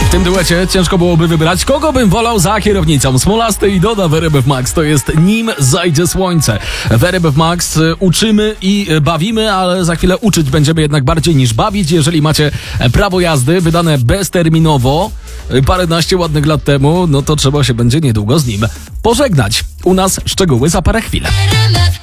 W tym duecie ciężko byłoby wybrać, kogo bym wolał za kierownicą. Smolasty i Doda w RMF Max to jest Nim zajdzie słońce. W RMF Max uczymy i bawimy, ale za chwilę uczyć będziemy jednak bardziej niż bawić. Jeżeli macie prawo jazdy wydane bezterminowo paręnaście ładnych lat temu, no to trzeba się będzie niedługo z nim pożegnać. U nas szczegóły za parę chwil.